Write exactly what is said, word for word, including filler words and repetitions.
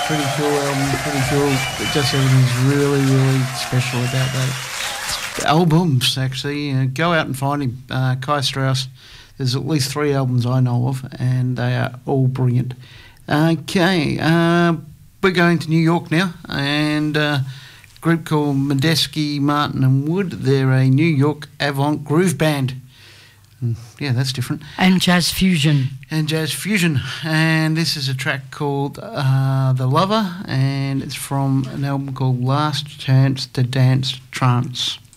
pretty cool album, pretty cool. Just everything's really, really special about that. Albums, actually, uh, go out and find him. Uh, Kai Strauss. There's at least three albums I know of, and they are all brilliant. Okay, uh, we're going to New York now, and uh, a group called Medeski, Martin and Wood. They're a New York avant groove band. And yeah, that's different. And jazz fusion. And jazz fusion. And this is a track called uh, The Lover, and it's from an album called Last Chance to Dance Trance.